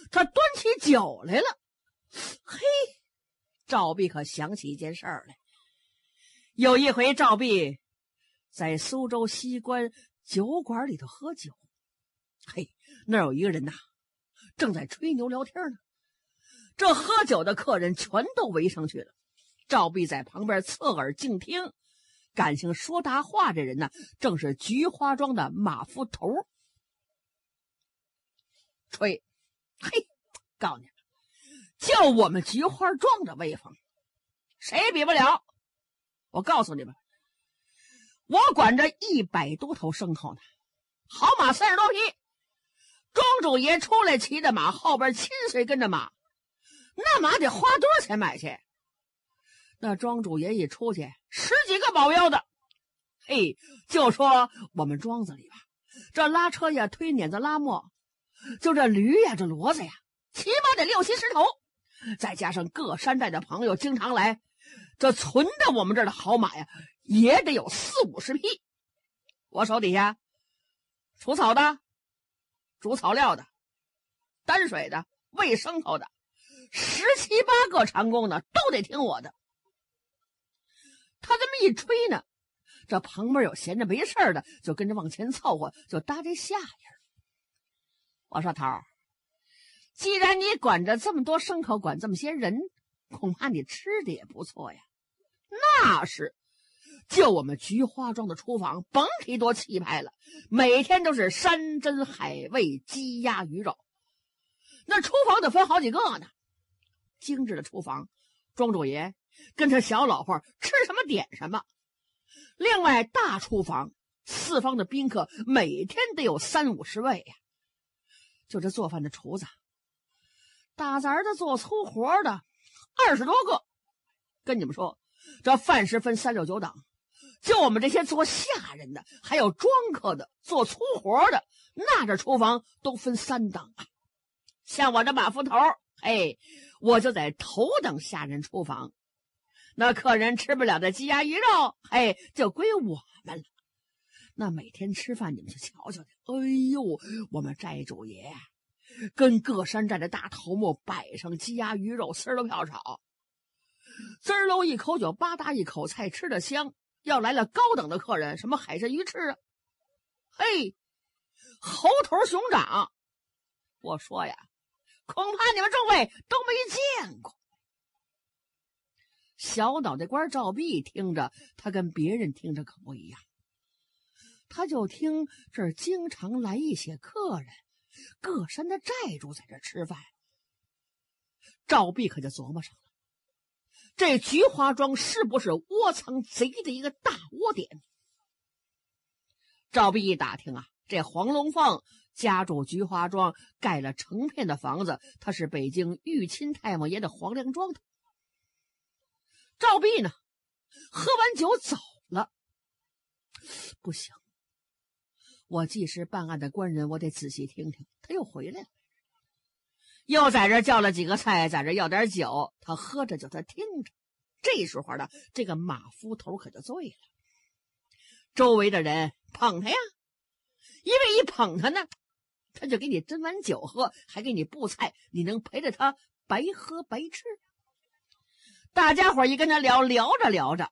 他端起酒来了。嘿，赵弼可想起一件事儿来。有一回赵弼在苏州西关酒馆里头喝酒，嘿，那儿有一个人呐，正在吹牛聊天呢。这喝酒的客人全都围上去了，赵弼在旁边侧耳静听。感情说大话这人呢，正是菊花庄的马夫头。吹，嘿，告诉你，就我们菊花庄的威风，谁也比不了。我告诉你们，我管着100多头牲口呢，好马30多匹，庄主爷出来骑着马，后边亲随跟着马，那马得花多少钱买去？那庄主爷一出去，10几个保镖的。嘿，就说我们庄子里吧，这拉车呀、推碾子、拉磨，就这驴呀、这骡子呀，起码得6、7、10头，再加上各山寨的朋友经常来，这存的我们这儿的好马呀，也得有40、50匹。我手底下除草的、煮草料的、担水的、喂牲口的，17、18个长工呢，都得听我的。他这么一吹呢，这旁边有闲着没事的，就跟着往前凑合，就搭这下人。我说头儿，既然你管着这么多牲口，管这么些人，恐怕你吃的也不错呀。那是，就我们菊花庄的厨房，甭提多气派了，每天都是山珍海味、鸡鸭鱼肉。那厨房得分好几个呢，精致的厨房，庄主爷跟他小老婆吃什么点什么。另外大厨房，四方的宾客每天得有30、50位呀。就这做饭的厨子，打杂的做粗活的20多个。跟你们说，这饭食分3、6、9等，就我们这些做下人的，还有庄客的，做粗活的，那这厨房都分3等啊。像我这马夫头，嘿，我就在头等下人厨房。那客人吃不了的鸡鸭鱼肉，嘿，就归我们了。那每天吃饭你们去瞧瞧去，哎呦，我们寨主爷跟各山寨的大头目摆上鸡鸭鱼肉，丝儿都票炒，滋儿喽一口酒，吧嗒一口菜，吃得香。要来了高等的客人，什么海参鱼翅啊，嘿，猴头熊掌，我说呀，恐怕你们众位都没见过。小脑袋瓜赵弼听着，他跟别人听着可不一样，他就听这儿经常来一些客人，各山的寨主在这吃饭。赵弼可就琢磨上了，这菊花庄是不是窝藏贼的一个大窝点？赵弼一打听啊，这黄龙凤家住菊花庄，盖了成片的房子，他是北京玉钦太王爷的黄粱庄的。赵弼呢，喝完酒走了。不行，我既是办案的官人，我得仔细听听。他又回来了，又在这叫了几个菜，在这要点酒，他喝着酒，他听着。这时候呢，这个马夫头可就醉了。周围的人捧他呀，因为一捧他呢，他就给你斟碗酒喝，还给你布菜，你能陪着他白喝白吃。大家伙一跟他聊，聊着聊着，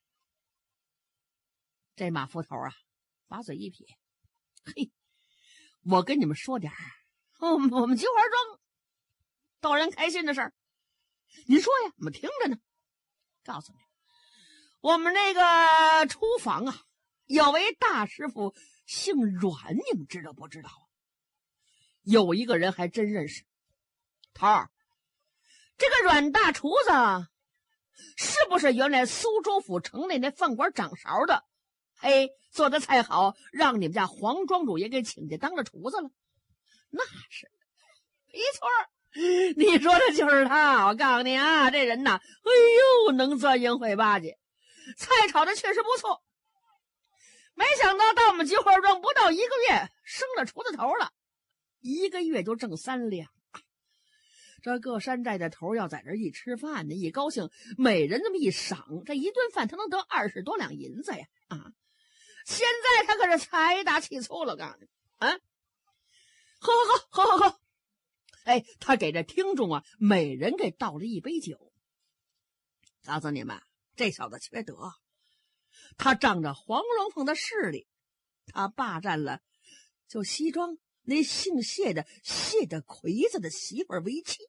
这马夫头啊，把嘴一撇，嘿，我跟你们说点我们菊花庄逗人开心的事儿，您说呀，我们听着呢。告诉你，我们那个厨房啊，有位大师傅姓阮，你们知道不知道啊？有一个人还真认识。头儿，这个阮大厨子是不是原来苏州府城内那饭馆掌勺的？嘿，做的菜好，让你们家黄庄主也给请去当了厨子了。那是没错，你说的就是他。我告诉你啊，这人呐，哎呦，能钻营会巴结，菜炒的确实不错。没想到到我们菊花庄不到1个月，升了厨子头了，1个月就挣3两。这各山寨的头要在这一吃饭呢，一高兴，每人这么一赏，这一顿饭他能得20多两银子呀！啊，现在他可是财大气粗了，告诉你啊！喝， 他给这听众啊每人给倒了一杯酒。告诉你们，这小子缺德，他仗着黄龙凤的势力，他霸占了就西庄那姓谢的谢的魁子的媳妇为妻。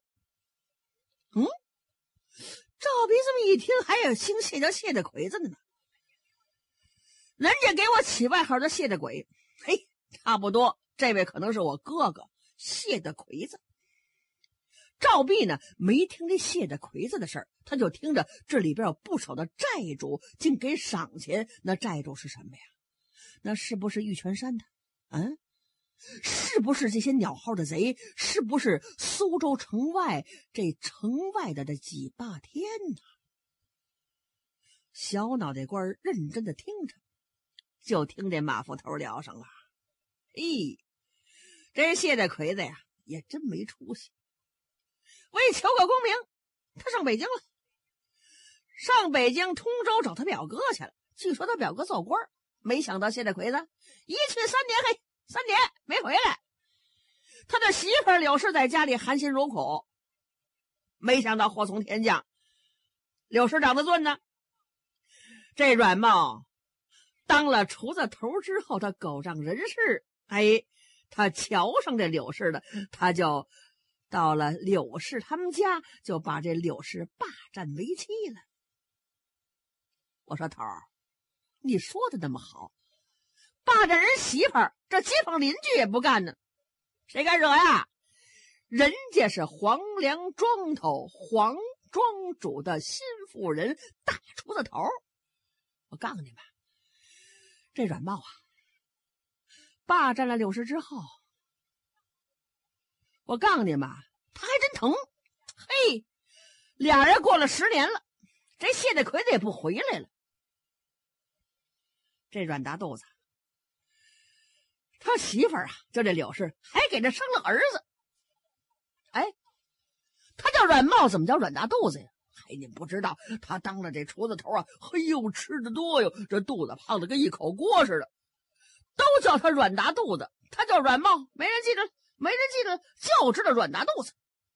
赵斌这么一听，还有姓谢叫谢的魁子的呢，人家给我起外号叫谢的鬼，差不多这位可能是我哥哥谢的魁子。赵弼呢没听这谢的魁子的事儿，他就听着这里边有不少的债主竟给赏钱。那债主是什么呀？那是不是玉泉山的？是不是这些鸟号的贼？是不是苏州城外这城外的这几霸天呢？小脑袋瓜认真的听着，就听这马副头聊上了。这谢的魁子呀也真没出息，为求个功名，他上北京了。上北京通州找他表哥去了。据说他表哥做官，没想到谢的魁子一去3年，3年没回来。他的媳妇柳氏在家里含辛茹苦，没想到祸从天降，柳氏长得俊呢。这阮茂当了厨子头之后，他狗仗人势，他瞧上这柳氏的，他就到了柳氏他们家，就把这柳氏霸占为妻了。我说头儿，你说的那么好，霸占人媳妇儿，这街坊邻居也不干呢，谁敢惹呀？人家是黄梁庄头黄庄主的新妇人，大厨子头。我告诉你们，这阮茂啊霸占了柳氏之后，我告诉你们，他还真疼。俩人过了10年了，这谢的魁子也不回来了。这阮大肚子他媳妇儿就这柳氏还给他生了儿子。他叫阮茂，怎么叫阮大肚子呀？你不知道，他当了这厨子头吃的多哟，这肚子胖的跟一口锅似的，都叫他阮大肚子。他叫阮茂，没人记着，就知道阮大肚子。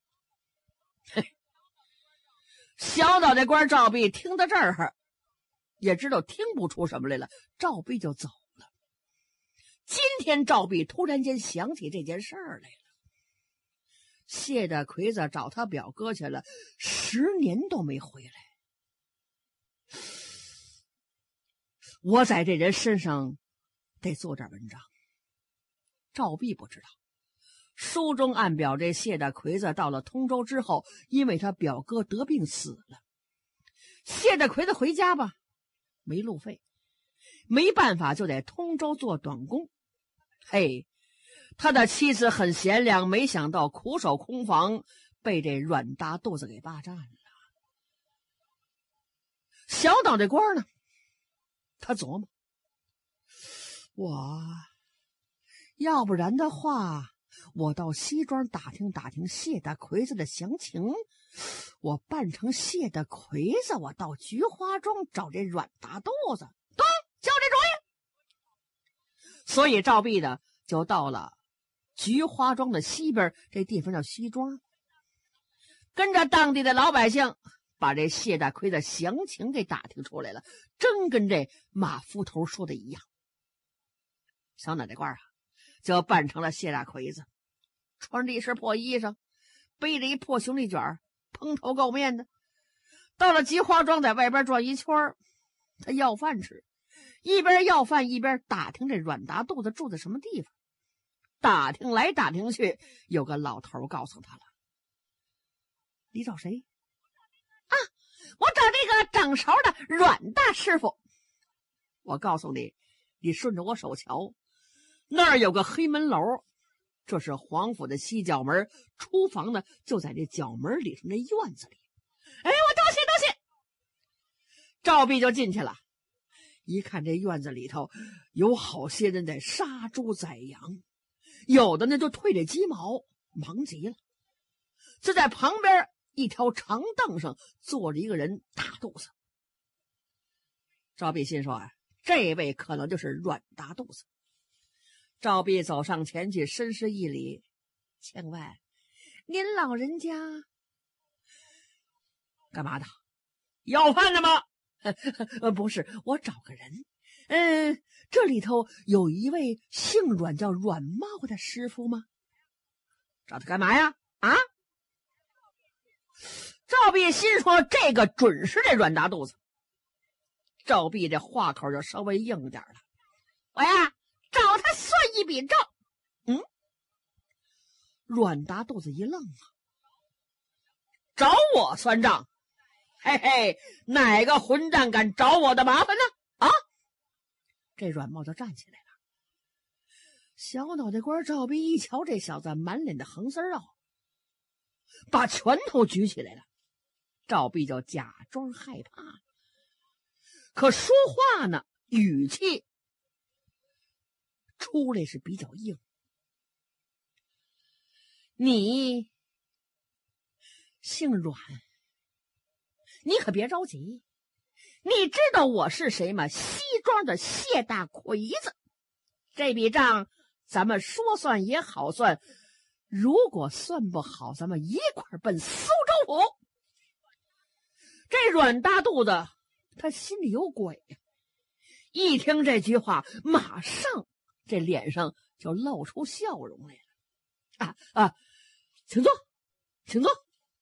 小脑袋瓜赵弼听到这儿，也知道听不出什么来了，赵弼就走了。今天赵弼突然间想起这件事儿来了。谢的魁子找他表哥去了，10年都没回来。我在这人身上得做点文章。赵弼不知道，书中暗表这谢的魁子到了通州之后，因为他表哥得病死了。谢的魁子回家吧，没路费，没办法就在通州做短工。他的妻子很贤良，没想到苦守空房，被这阮大肚子给霸占了。小脑袋瓜呢，他琢磨，我要不然的话，我到西庄打听打听谢大魁子的详情，我扮成谢大魁子，我到菊花庄找这阮大肚子，就这主意。所以赵弼呢就到了菊花庄的西边，这地方叫西庄，跟着当地的老百姓把这谢大魁的详情给打听出来了，真跟这马夫头说的一样。小脑袋瓜就扮成了谢大魁子，穿着一身破衣裳，背着一破熊力卷，蓬头垢面的，到了菊花庄，在外边转一圈，他要饭吃，一边要饭一边打听这阮大肚子住在什么地方。打听来打听去，有个老头告诉他了：“你找谁？”我找这个掌勺的阮大师傅。我告诉你，你顺着我手瞧，那儿有个黑门楼，这是皇府的西角门，厨房呢就在这角门里头那院子里。我多谢。赵弼就进去了，一看这院子里头有好些人在杀猪宰羊，有的呢就退这鸡毛，忙极了。就在旁边一条长凳上坐着一个人，大肚子。赵弼心说这位可能就是阮大肚子。赵弼走上前去，深施一礼：“千万， 您老人家干嘛的？要饭的吗？不是，我找个人。这里头有一位姓阮叫阮茂的师傅吗？找他干嘛呀？啊？赵弼心说这个准是这阮大肚子。赵弼这话口就稍微硬点了。我呀，找他算一笔账。阮大肚子一愣啊，找我算账？嘿嘿，哪个混蛋敢找我的麻烦呢？啊！这阮茂就站起来了。小脑袋瓜赵弼一瞧这小子满脸的横丝肉，把拳头举起来了。赵弼就假装害怕，可说话呢，语气出来是比较硬。你姓阮，你可别着急。你知道我是谁吗？西庄的谢大魁子。这笔账咱们说算也好算，如果算不好，咱们一块奔苏州府。这阮大肚子他心里有鬼呀，一听这句话，马上这脸上就露出笑容来了。请坐，请坐。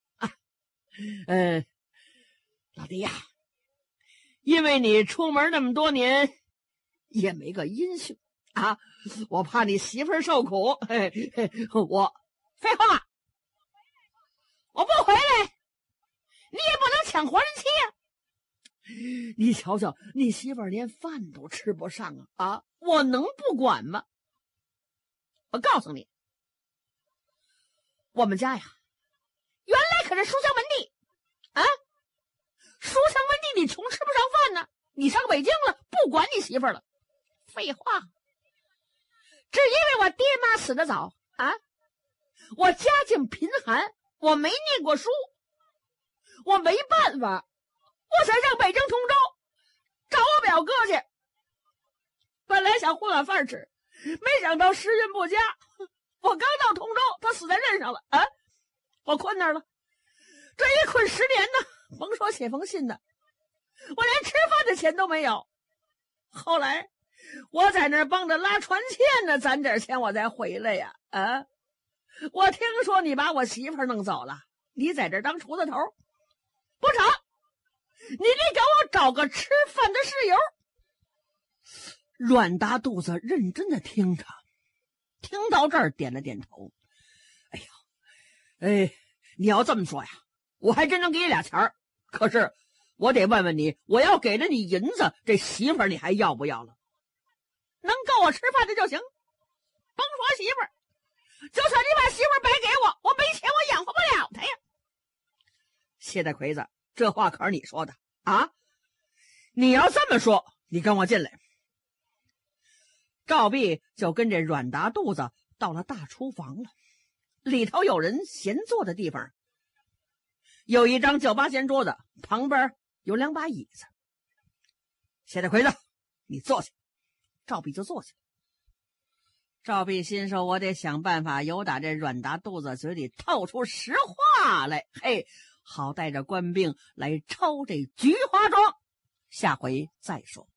老弟呀，因为你出门那么多年也没个音讯啊，我怕你媳妇儿受苦，我废话，我不回来，你也不能抢活人妻呀。你瞧瞧，你媳妇儿连饭都吃不上啊！我能不管吗？我告诉你，我们家呀，原来可是书香门第啊！书香门第，你穷吃不上饭呢，你上北京了，不管你媳妇儿了。废话，只因为我爹妈死得早啊，我家境贫寒，我没念过书，我没办法，我才上北京通州找我表哥去。本来想混碗饭吃，没想到时运不佳，我刚到通州，他死在任上了啊！我困那儿了，这一困10年呢，甭说写封信的，我连吃饭的钱都没有。后来我在那儿帮着拉船欠呢，攒点钱我再回来呀。我听说你把我媳妇儿弄走了，你在这儿当厨子头，不成，你得给我找个吃饭的事由。阮大肚子认真的听着，听到这儿点了点头。你要这么说呀，我还真能给你俩钱儿。可是我得问问你，我要给了你银子，这媳妇儿你还要不要了？能够我吃饭的就行，甭说媳妇儿，就算你把媳妇儿白给我，我没钱我养活不了她呀。谢大魁子，这话可是你说的啊！你要这么说，你跟我进来。赵弼就跟这阮大肚子到了大厨房了，里头有人闲坐的地方，有一张9-8仙桌子，旁边有2把椅子。谢大魁子，你坐下。赵弼就坐下。赵弼心说，我得想办法由打这阮大肚子嘴里套出实话来，好带着官兵来抄这菊花庄。下回再说。